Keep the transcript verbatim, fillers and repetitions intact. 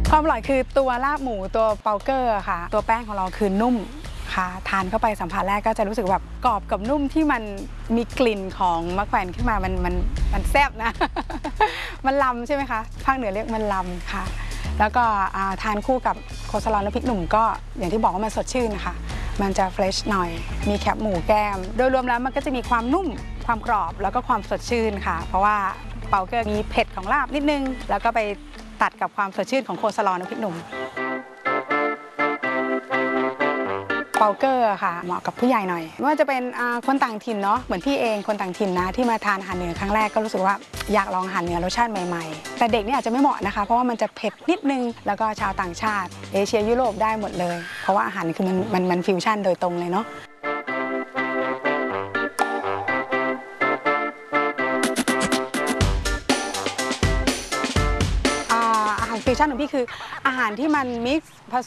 ความอร่อยคือตัวลาบหมูตัวเปาเกอร์ค่ะตัวแป้งของเราคือนุ่มค่ะทานเข้าไปสัมผัสแรกก็จะรู้สึกแบบกรอบกับนุ่มที่มันมีกลิ่นของมะแขวนขึ้นมามันมันมันแซ่บนะ มันลำใช่ไหมคะภาคเหนือเรียกมันลำค่ะแล้วก็ทานคู่กับโคสลอนและพริกหนุ่มก็อย่างที่บอกว่ามันสดชื่นนะคะมันจะเฟรชหน่อยมีแคบหมูแก้มโดยรวมแล้วมันก็จะมีความนุ่มความกรอบแล้วก็ความสดชื่นค่ะเพราะว่าเปาเกอร์มีเผ็ดของลาบนิดนึงแล้วก็ไปตัดกับความสดชื่นของโคสลอนและพริกหนุ่มเปาเกอร์ค่ะเหมาะกับผู้ใหญ่หน่อยไม่ว่าจะเป็นคนต่างถิ่นเนาะเหมือนพี่เองคนต่างถิ่นนะที่มาทานอาหารเหนือครั้งแรกก็รู้สึกว่าอยากลองอาหารเหนือรสชาติใหม่ๆแต่เด็กนี่อาจจะไม่เหมาะนะคะเพราะว่ามันจะเผ็ดนิดนึงแล้วก็ชาวต่างชาติเอเชียยุโรปได้หมดเลยเพราะว่าอาหารคือมันมันมันฟิวชั่นโดยตรงเลยเนาะอาหารฟิวชั่นของพี่คืออาหารที่มันมิกซ์ผส